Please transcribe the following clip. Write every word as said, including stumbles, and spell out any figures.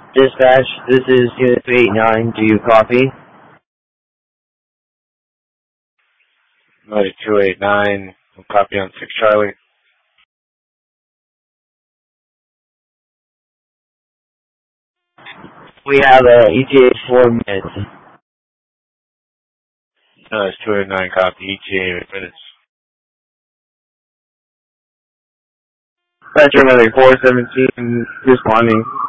Dispatch, this is Unit three eighty-nine. Do you copy? Unit two eighty-nine. We'll copy on six Charlie. We have a E T A four minutes. No, it's two eighty-nine copy. E T A minutes. Metro four seventeen responding.